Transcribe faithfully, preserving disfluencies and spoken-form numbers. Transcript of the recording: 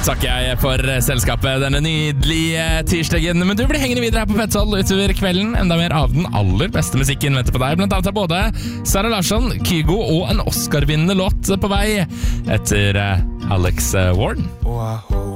Takker jeg for selskapet denne nydelige tirsdagen. Men du blir hengende videre her på Petzl utover kvelden. Enda mer av den aller beste musikken venter på deg. Blant annet av både Sara Larsson, Kygo og en Oscar-vinnende låt på vei etter Alex Warren.